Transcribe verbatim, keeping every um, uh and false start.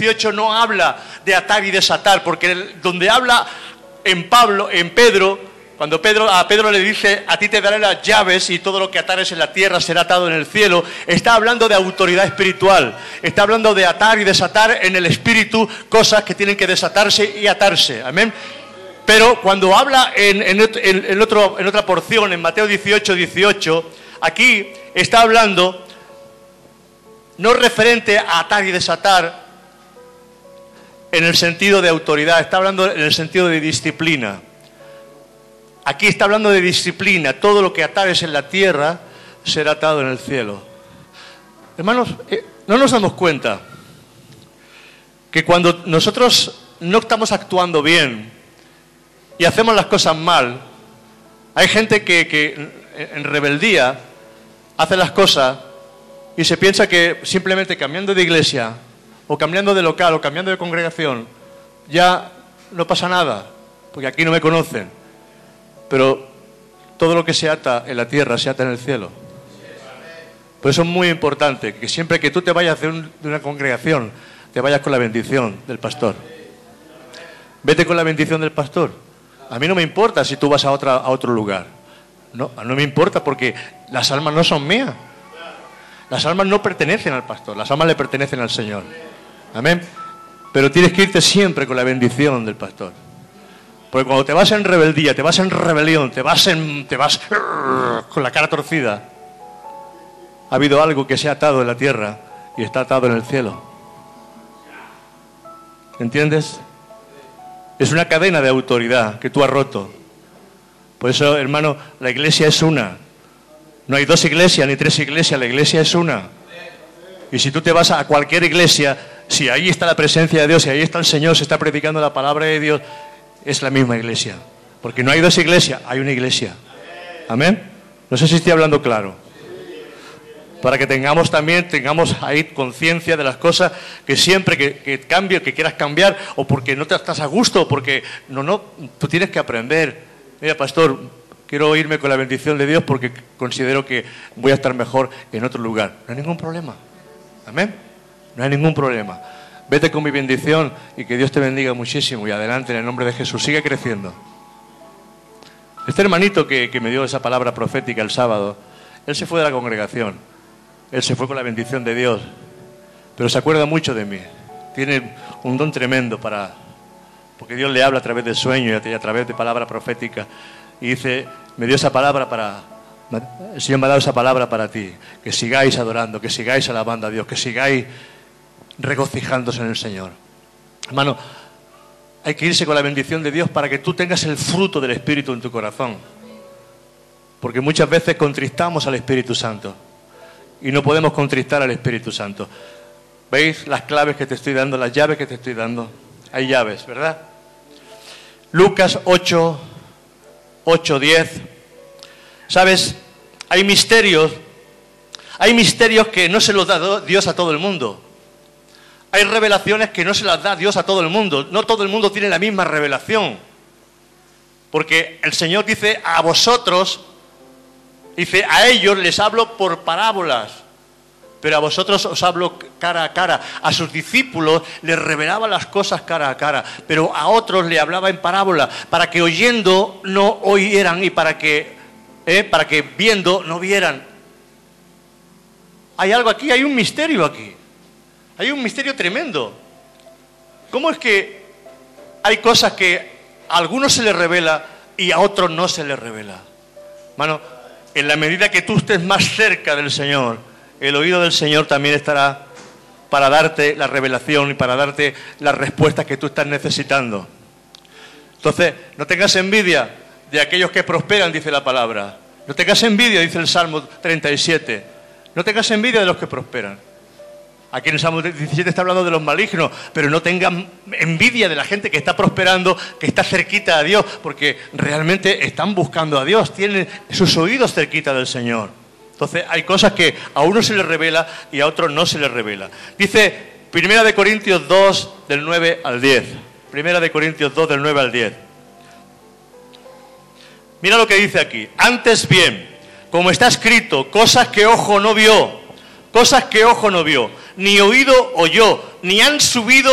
dieciocho no habla de atar y desatar, porque el, donde habla en Pablo, en Pedro, cuando Pedro, a Pedro le dice, a ti te daré las llaves y todo lo que atares en la tierra será atado en el cielo, está hablando de autoridad espiritual, está hablando de atar y desatar en el espíritu cosas que tienen que desatarse y atarse, amén. Pero cuando habla en, en, en, en, otro, en otra porción, en Mateo dieciocho, dieciocho, aquí está hablando no referente a atar y desatar en el sentido de autoridad, está hablando en el sentido de disciplina. Aquí está hablando de disciplina, todo lo que atares en la tierra será atado en el cielo. Hermanos, eh, no nos damos cuenta que cuando nosotros no estamos actuando bien y hacemos las cosas mal, hay gente que, que en rebeldía hace las cosas y se piensa que simplemente cambiando de iglesia o cambiando de local o cambiando de congregación ya no pasa nada, porque aquí no me conocen. Pero todo lo que se ata en la tierra se ata en el cielo. Por eso es muy importante que siempre que tú te vayas de, un, de una congregación, te vayas con la bendición del pastor. Vete con la bendición del pastor. A mí no me importa si tú vas a, otra, a otro lugar. No, no me importa porque las almas no son mías. Las almas no pertenecen al pastor, las almas le pertenecen al Señor. Amén. Pero tienes que irte siempre con la bendición del pastor. Porque cuando te vas en rebeldía, te vas en rebelión, te vas en, te vas con la cara torcida, ha habido algo que se ha atado en la tierra y está atado en el cielo. ¿Entiendes? Es una cadena de autoridad que tú has roto. Por eso, hermano, la iglesia es una. No hay dos iglesias ni tres iglesias, la iglesia es una. Y si tú te vas a cualquier iglesia, si ahí está la presencia de Dios, si ahí está el Señor, se está predicando la palabra de Dios, es la misma iglesia. Porque no hay dos iglesias, hay una iglesia. Amén. No sé si estoy hablando claro. Para que tengamos también, tengamos ahí conciencia de las cosas que siempre que, que cambie, que quieras cambiar, o porque no te estás a gusto, o porque no, no, tú tienes que aprender. Mira, pastor, quiero irme con la bendición de Dios porque considero que voy a estar mejor en otro lugar. No hay ningún problema. Amén. No hay ningún problema. Vete con mi bendición y que Dios te bendiga muchísimo y adelante en el nombre de Jesús. Sigue creciendo. Este hermanito que, que me dio esa palabra profética el sábado, él se fue de la congregación. Él se fue con la bendición de Dios. Pero se acuerda mucho de mí. Tiene un don tremendo para... Porque Dios le habla a través del sueño y a través de palabra profética. Y dice, me dio esa palabra para... El Señor me ha dado esa palabra para ti. Que sigáis adorando, que sigáis alabando a Dios, que sigáis regocijándose en el Señor. Hermano, hay que irse con la bendición de Dios para que tú tengas el fruto del Espíritu en tu corazón. Porque muchas veces contristamos al Espíritu Santo y no podemos contristar al Espíritu Santo. ¿Veis las claves que te estoy dando, las llaves que te estoy dando? Hay llaves, ¿verdad? Lucas ocho, ocho, diez. ¿Sabes? Hay misterios, hay misterios que no se los da Dios a todo el mundo. Hay revelaciones que no se las da Dios a todo el mundo. No todo el mundo tiene la misma revelación. Porque el Señor dice a vosotros, dice a ellos les hablo por parábolas, pero a vosotros os hablo cara a cara. A sus discípulos les revelaba las cosas cara a cara, pero a otros le hablaba en parábola, para que oyendo no oyeran y para que, eh, para que viendo no vieran. Hay algo aquí, hay un misterio aquí. Hay un misterio tremendo. ¿Cómo es que hay cosas que a algunos se les revela y a otros no se les revela? Hermano, en la medida que tú estés más cerca del Señor, el oído del Señor también estará para darte la revelación y para darte las respuestas que tú estás necesitando. Entonces, no tengas envidia de aquellos que prosperan, dice la palabra. No tengas envidia, dice el Salmo treinta y siete. No tengas envidia de los que prosperan. Aquí en el Salmo diecisiete está hablando de los malignos, pero no tengan envidia de la gente que está prosperando, que está cerquita a Dios, porque realmente están buscando a Dios, tienen sus oídos cerquita del Señor. Entonces hay cosas que a uno se les revela y a otros no se les revela. Dice Primera de Corintios dos, del nueve al diez. Primera de Corintios dos, del nueve al diez. Mira lo que dice aquí. Antes bien, como está escrito, cosas que ojo no vio, cosas que ojo no vio, ni oído oyó, ni han subido